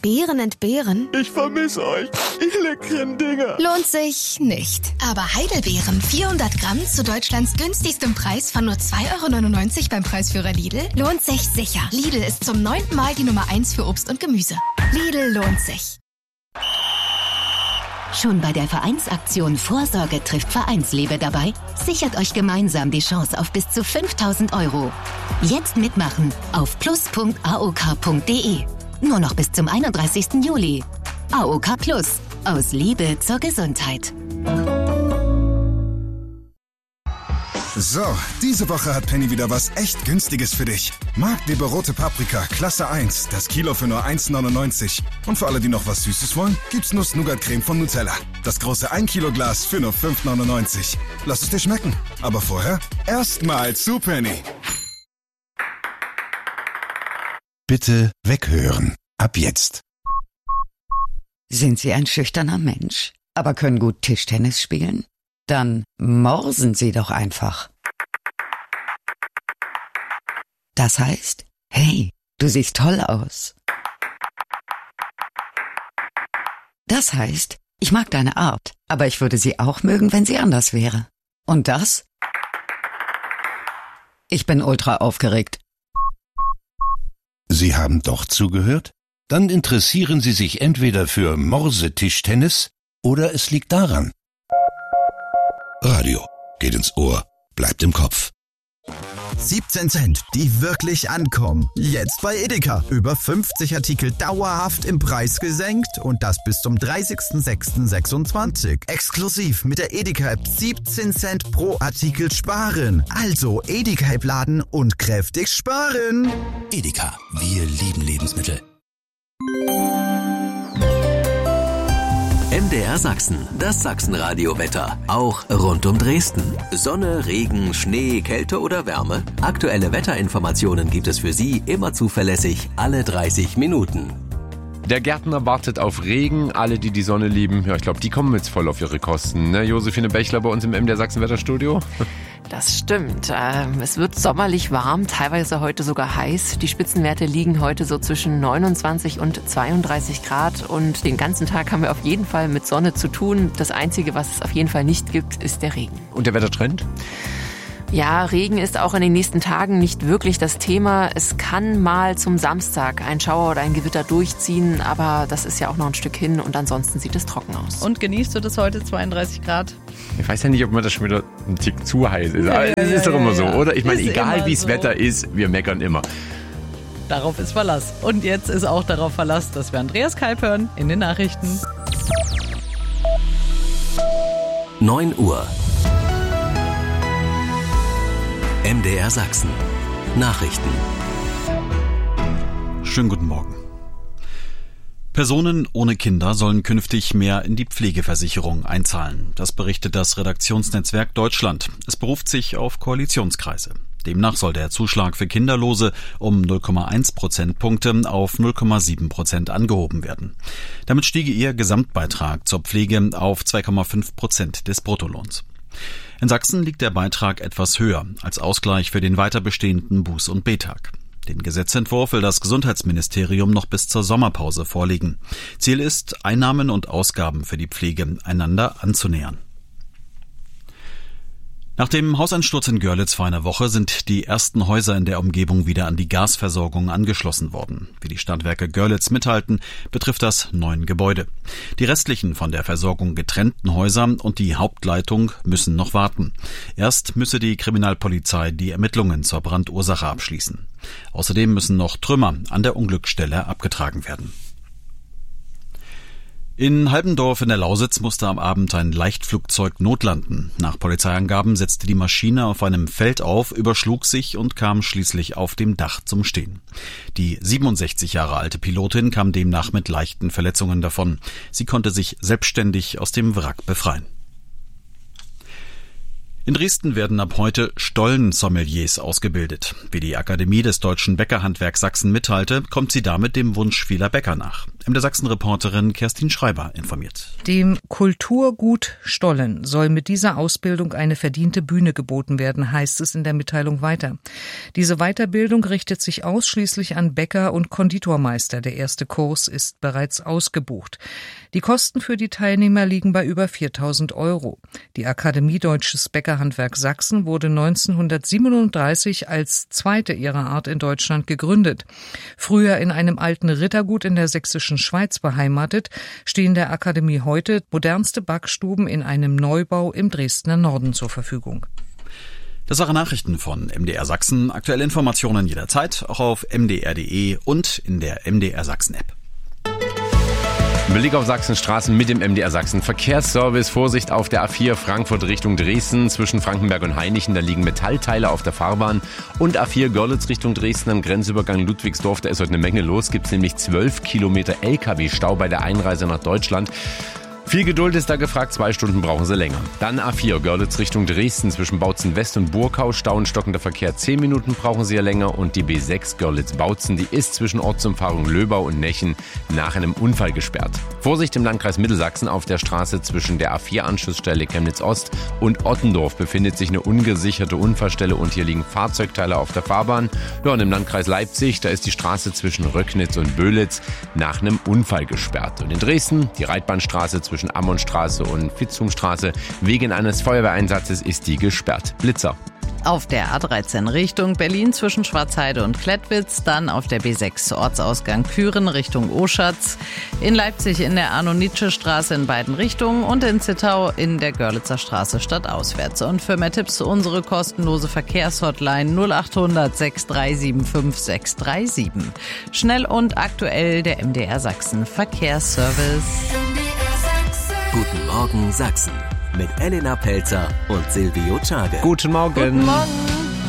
Beeren entbehren? Ich vermisse euch, ihr leckeren Dinger. Lohnt sich nicht. Aber Heidelbeeren 400 Gramm zu Deutschlands günstigstem Preis von nur 2,99 € beim Preisführer Lidl lohnt sich sicher. Lidl ist zum 9. Mal die Nummer 1 für Obst und Gemüse. Lidl lohnt sich. Schon bei der Vereinsaktion Vorsorge trifft Vereinsliebe dabei? Sichert euch gemeinsam die Chance auf bis zu 5.000 €. Jetzt mitmachen auf plus.aok.de. Nur noch bis zum 31. Juli. AOK Plus. Aus Liebe zur Gesundheit. So, diese Woche hat Penny wieder was echt Günstiges für dich. Marktliebe rote Paprika, Klasse 1, das Kilo für nur 1,99. Und für alle, die noch was Süßes wollen, gibt's Nuss-Nougat-Creme von Nutella. Das große 1 Kilo Glas für nur 5,99. Lass es dir schmecken. Aber vorher erstmal zu Penny. Bitte weghören. Ab jetzt. Sind Sie ein schüchterner Mensch, aber können gut Tischtennis spielen? Dann morsen Sie doch einfach. Das heißt, hey, du siehst toll aus. Das heißt, ich mag deine Art, aber ich würde sie auch mögen, wenn sie anders wäre. Und das? Ich bin ultra aufgeregt. Sie haben doch zugehört? Dann interessieren Sie sich entweder für Morsetischtennis oder es liegt daran. Radio geht ins Ohr, bleibt im Kopf. 17 Cent, die wirklich ankommen. Jetzt bei Edeka. Über 50 Artikel dauerhaft im Preis gesenkt und das bis zum 30.06.26. Exklusiv mit der Edeka-App 17 Cent pro Artikel sparen. Also Edeka-App laden und kräftig sparen. Edeka, wir lieben Lebensmittel. MDR Sachsen, das Sachsenradio-Wetter. Auch rund um Dresden. Sonne, Regen, Schnee, Kälte oder Wärme. Aktuelle Wetterinformationen gibt es für Sie immer zuverlässig alle 30 Minuten. Der Gärtner wartet auf Regen. Alle, die die Sonne lieben, ja, ich glaube, die kommen jetzt voll auf ihre Kosten. Ne? Josephine Bechler bei uns im MDR Sachsen-Wetterstudio. Das stimmt. Es wird sommerlich warm, teilweise heute sogar heiß. Die Spitzenwerte liegen heute so zwischen 29 und 32 Grad. Und den ganzen Tag haben wir auf jeden Fall mit Sonne zu tun. Das Einzige, was es auf jeden Fall nicht gibt, ist der Regen. Und der Wettertrend? Ja, Regen ist auch in den nächsten Tagen nicht wirklich das Thema. Es kann mal zum Samstag ein Schauer oder ein Gewitter durchziehen, aber das ist ja auch noch ein Stück hin und ansonsten sieht es trocken aus. Und genießt du das heute, 32 Grad? Ich weiß ja nicht, ob mir das schon wieder ein Tick zu heiß ist, aber es ist doch immer so, oder? Ich meine, egal wie es Wetter ist, wir meckern immer. Darauf ist Verlass. Und jetzt ist auch darauf Verlass, dass wir Andreas Kalb hören in den Nachrichten. 9 Uhr. MDR Sachsen. Nachrichten. Schönen guten Morgen. Personen ohne Kinder sollen künftig mehr in die Pflegeversicherung einzahlen. Das berichtet das Redaktionsnetzwerk Deutschland. Es beruft sich auf Koalitionskreise. Demnach soll der Zuschlag für Kinderlose um 0,1 Prozentpunkte auf 0,7% angehoben werden. Damit stiege ihr Gesamtbeitrag zur Pflege auf 2,5% des Bruttolohns. In Sachsen liegt der Beitrag etwas höher als Ausgleich für den weiter bestehenden Buß- und B-Tag. Den Gesetzentwurf will das Gesundheitsministerium noch bis zur Sommerpause vorlegen. Ziel ist, Einnahmen und Ausgaben für die Pflege einander anzunähern. Nach dem Hauseinsturz in Görlitz vor einer Woche sind die ersten Häuser in der Umgebung wieder an die Gasversorgung angeschlossen worden. Wie die Stadtwerke Görlitz mitteilten, betrifft das 9 Gebäude. Die restlichen von der Versorgung getrennten Häuser und die Hauptleitung müssen noch warten. Erst müsse die Kriminalpolizei die Ermittlungen zur Brandursache abschließen. Außerdem müssen noch Trümmer an der Unglücksstelle abgetragen werden. In Halbendorf in der Lausitz musste am Abend ein Leichtflugzeug notlanden. Nach Polizeiangaben setzte die Maschine auf einem Feld auf, überschlug sich und kam schließlich auf dem Dach zum Stehen. Die 67 Jahre alte Pilotin kam demnach mit leichten Verletzungen davon. Sie konnte sich selbstständig aus dem Wrack befreien. In Dresden werden ab heute Stollen-Sommeliers ausgebildet. Wie die Akademie des Deutschen Bäckerhandwerks Sachsen mitteilte, kommt sie damit dem Wunsch vieler Bäcker nach. MDR Sachsen-Reporterin Kerstin Schreiber informiert. Dem Kulturgut Stollen soll mit dieser Ausbildung eine verdiente Bühne geboten werden, heißt es in der Mitteilung weiter. Diese Weiterbildung richtet sich ausschließlich an Bäcker und Konditormeister. Der erste Kurs ist bereits ausgebucht. Die Kosten für die Teilnehmer liegen bei über 4.000 €. Die Akademie Deutsches Bäckerhandwerk Sachsen wurde 1937 als zweite ihrer Art in Deutschland gegründet. Früher in einem alten Rittergut in der sächsischen Schweiz beheimatet, stehen der Akademie heute modernste Backstuben in einem Neubau im Dresdner Norden zur Verfügung. Das waren Nachrichten von MDR Sachsen. Aktuelle Informationen jederzeit, auch auf mdr.de und in der MDR Sachsen-App. Blick auf Sachsenstraßen mit dem MDR Sachsen Verkehrsservice. Vorsicht auf der A4 Frankfurt Richtung Dresden zwischen Frankenberg und Hainichen. Da liegen Metallteile auf der Fahrbahn. Und A4 Görlitz Richtung Dresden am Grenzübergang Ludwigsdorf. Da ist heute eine Menge los. Gibt es nämlich 12 Kilometer LKW-Stau bei der Einreise nach Deutschland. Viel Geduld ist da gefragt, 2 Stunden brauchen sie länger. Dann A4 Görlitz Richtung Dresden zwischen Bautzen West und Burkau. Stau und stockender Verkehr, 10 Minuten brauchen sie ja länger. Und die B6 Görlitz-Bautzen, die ist zwischen Ortsumfahrung Löbau und Nechen nach einem Unfall gesperrt. Vorsicht im Landkreis Mittelsachsen, auf der Straße zwischen der A4-Anschlussstelle Chemnitz Ost und Ottendorf befindet sich eine ungesicherte Unfallstelle und hier liegen Fahrzeugteile auf der Fahrbahn. Ja, und im Landkreis Leipzig, da ist die Straße zwischen Röcknitz und Böhlitz nach einem Unfall gesperrt. Und in Dresden, die Reitbahnstraße zwischen Ammonstraße und Vitzthumstraße. Wegen eines Feuerwehreinsatzes ist die gesperrt. Blitzer. Auf der A13 Richtung Berlin zwischen Schwarzheide und Klettwitz, dann auf der B6 Ortsausgang Küren Richtung Oschatz, in Leipzig in der Arno-Nitsche-Straße in beiden Richtungen und in Zittau in der Görlitzer Straße stadtauswärts. Und für mehr Tipps unsere kostenlose Verkehrshotline 0800 6375 637. Schnell und aktuell der MDR Sachsen Verkehrsservice. Guten Morgen Sachsen mit Elena Pelzer und Silvio Czage. Guten Morgen. Guten Morgen.